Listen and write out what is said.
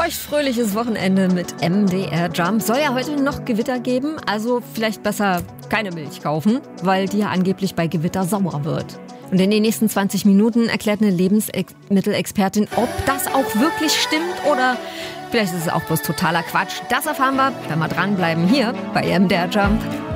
feuchtfröhliches Wochenende mit MDR Jump. Soll ja heute noch Gewitter geben, also vielleicht besser keine Milch kaufen, weil die ja angeblich bei Gewitter sauer wird. Und in den nächsten 20 Minuten erklärt eine Lebensmittelexpertin, ob das auch wirklich stimmt oder vielleicht ist es auch bloß totaler Quatsch. Das erfahren wir, wenn wir dranbleiben hier bei MDR Jump.